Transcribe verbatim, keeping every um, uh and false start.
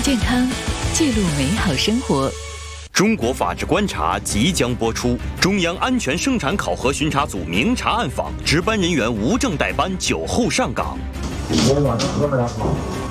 健康，记录美好生活。 中国法治观察即将播出，中央安全生产考核巡查组明察暗访，值班人员无证代班酒后上岗。